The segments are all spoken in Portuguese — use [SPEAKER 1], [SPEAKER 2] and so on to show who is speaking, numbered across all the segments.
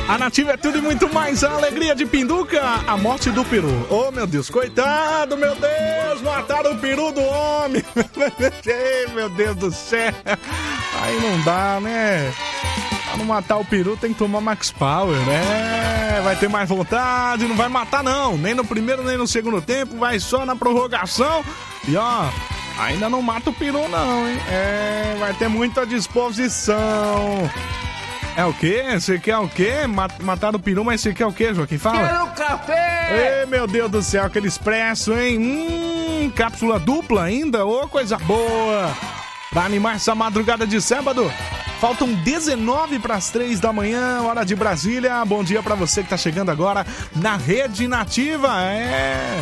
[SPEAKER 1] A Nativa é tudo e muito mais. A alegria de Pinduca, a morte do peru. Oh, meu Deus, coitado, meu Deus, mataram o peru do homem. Ei, meu Deus do céu. Aí não dá, né? Pra não matar o peru tem que tomar Max Power, né? Vai ter mais vontade, não vai matar não. Nem no primeiro, nem no segundo tempo, vai só na prorrogação. E ó, ainda não mata o peru não, hein? É, vai ter muita disposição. É o quê? Você quer o quê? Matar o peru, mas você quer o quê, Joaquim? Fala.
[SPEAKER 2] Quero café!
[SPEAKER 1] Ei, meu Deus do céu, aquele expresso, hein? Cápsula dupla ainda? Ô, coisa boa! Pra animar essa madrugada de sábado, faltam 19 para as 3 da manhã, hora de Brasília. Bom dia pra você que tá chegando agora na Rede Nativa. É...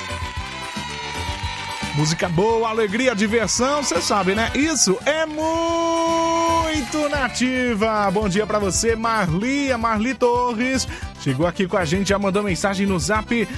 [SPEAKER 1] música boa, alegria, diversão, você sabe, né? Isso é muito Nativa. Bom dia pra você, Marli, a Marli Torres. Chegou aqui com a gente, já mandou mensagem no zap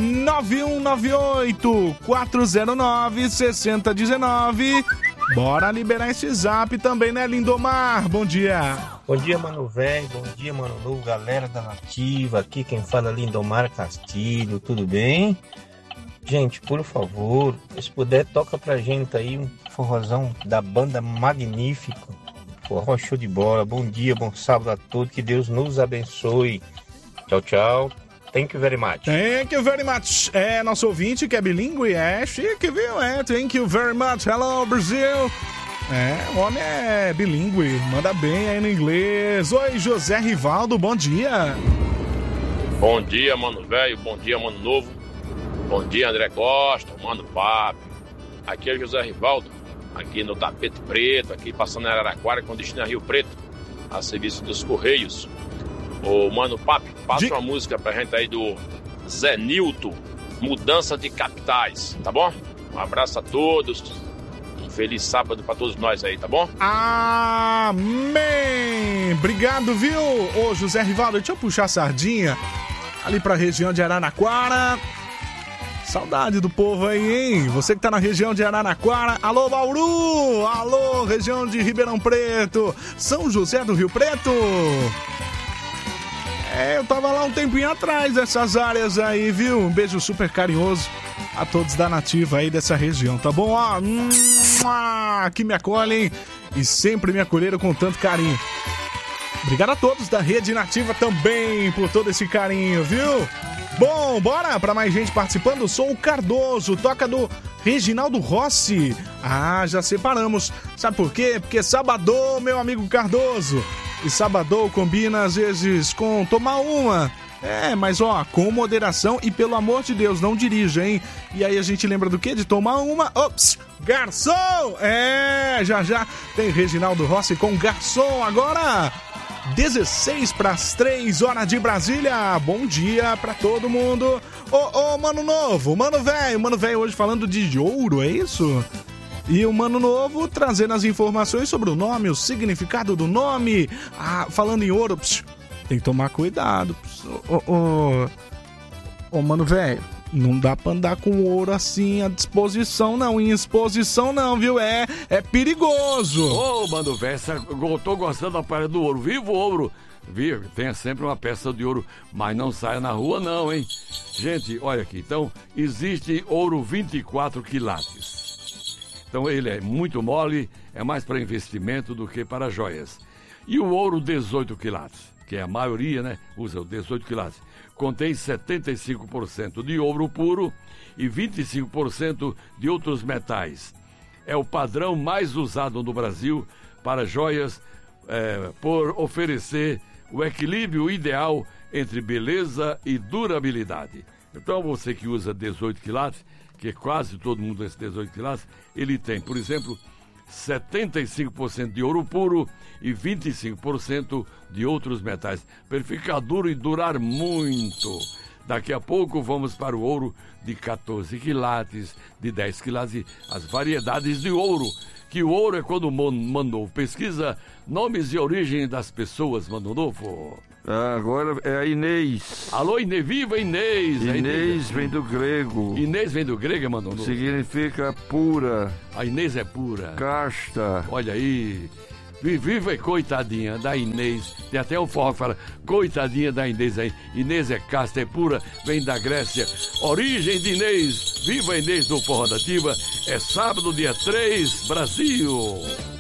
[SPEAKER 1] 9198-409-6019. Bora liberar esse zap também, né, Lindomar? Bom dia.
[SPEAKER 3] Bom dia, mano velho. Bom dia, mano novo, galera da Nativa. Aqui quem fala é Lindomar Castilho. Tudo bem? Gente, por favor, se puder, toca pra gente aí um forrozão da banda Magnífico. Forró show de bola. Bom dia, bom sábado a todos. Que Deus nos abençoe. Tchau, tchau. Thank you very much.
[SPEAKER 1] Thank you very much. É, nosso ouvinte que é bilíngue, é chique, viu? É, thank you very much. Hello, Brasil. É, o homem é bilíngue, manda bem aí no inglês. Oi, José Rivaldo, bom dia.
[SPEAKER 4] Bom dia, mano velho. Bom dia, mano novo. Bom dia, André Costa, mano Papo. Aqui é o José Rivaldo, aqui no Tapete Preto, aqui passando na Araraquara com destino a Rio Preto, a serviço dos Correios. Ô, mano Papo, passa uma música pra gente aí do Zé Nilton, Mudança de Capitais, tá bom? Um abraço a todos, um feliz sábado pra todos nós aí, tá bom?
[SPEAKER 1] Amém! Obrigado, viu? Ô, José Rivaldo, deixa eu puxar a sardinha ali pra região de Araraquara. Saudade do povo aí, hein? Você que tá na região de Araraquara. Alô, Bauru! Alô, região de Ribeirão Preto. São José do Rio Preto. É, eu tava lá um tempinho atrás dessas áreas aí, viu? Um beijo super carinhoso a todos da Nativa aí dessa região, tá bom? Ó, que me acolhem e sempre me acolheram com tanto carinho. Obrigado a todos da Rede Nativa também por todo esse carinho, viu? Bom, bora pra mais gente participando. Sou o Cardoso, toca do Reginaldo Rossi. Ah, já separamos. Sabe por quê? Porque sabadão, meu amigo Cardoso. E sabadão combina às vezes com tomar uma. É, mas ó, com moderação e pelo amor de Deus, não dirija, hein? E aí a gente lembra do quê? De tomar uma. Ops! Garçom! É, já tem Reginaldo Rossi com garçom agora. 16 para as 3 horas de Brasília. Bom dia pra todo mundo. Ô, mano novo, mano velho hoje falando de ouro, é isso? E o mano novo trazendo as informações sobre o nome, o significado do nome. Ah, falando em ouro, tem que tomar cuidado. Ô, mano velho, não dá pra andar com ouro assim à disposição não, em exposição não, viu? É perigoso.
[SPEAKER 5] Ô, mano velho, tô gostando da palha do ouro. Viva o ouro! Viu? Tenha sempre uma peça de ouro, mas não saia na rua não, hein? Gente, olha aqui, então, existe ouro 24 quilates. Então ele é muito mole, é mais para investimento do que para joias. E o ouro 18 quilates, que é a maioria, né? Usa o 18 quilates. Contém 75% de ouro puro e 25% de outros metais. É o padrão mais usado no Brasil para joias, por oferecer o equilíbrio ideal entre beleza e durabilidade. Então você que usa 18 quilates, que quase todo mundo usa 18 quilates, ele tem, por exemplo, 75% de ouro puro e 25% de outros metais, para ele ficar duro e durar muito. Daqui a pouco vamos para o ouro de 14 quilates, de 10 quilates, as variedades de ouro. Que o ouro é quando o Mano Novo pesquisa nomes e origem das pessoas, Mano Novo.
[SPEAKER 6] Agora é a Inês.
[SPEAKER 5] Alô, Inês, viva Inês!
[SPEAKER 6] Inês vem do grego.
[SPEAKER 5] Inês vem do grego, Mano Novo?
[SPEAKER 6] Significa pura.
[SPEAKER 5] A Inês é pura.
[SPEAKER 6] Casta.
[SPEAKER 5] Olha aí. Viva, coitadinha da Inês. Tem até um forró que fala, coitadinha da Inês aí. Inês é casta, é pura, vem da Grécia. Origem de Inês. Viva Inês do Forró da Ativa. É sábado, dia 3, Brasil.